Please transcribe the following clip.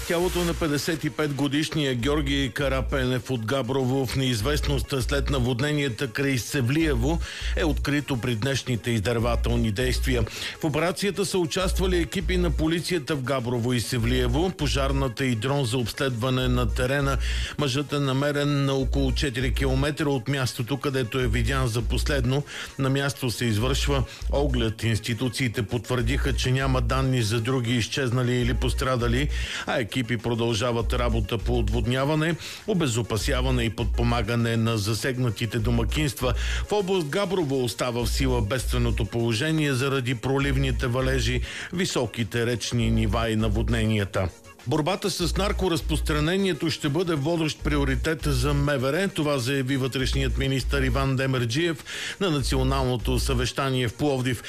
Тялото на 55-годишния Георги Карапенев от Габрово в неизвестност след наводненията край Севлиево е открито при днешните издирвателни действия. В операцията са участвали екипи на полицията в Габрово и Севлиево, пожарната и дрон за обследване на терена. Мъжът е намерен на около 4 км от мястото, където е видян за последно. На място се извършва оглед. Институциите потвърдиха, че няма данни за други изчезнали или пострадали, а екипи продължават работа по отводняване, обезопасяване и подпомагане на засегнатите домакинства. В област Габрово остава в сила бедственото положение заради проливните валежи, високите речни нива и наводненията. Борбата с наркоразпространението ще бъде водещ приоритет за МВР. Това заяви вътрешният министър Иван Демерджиев на националното съвещание в Пловдив.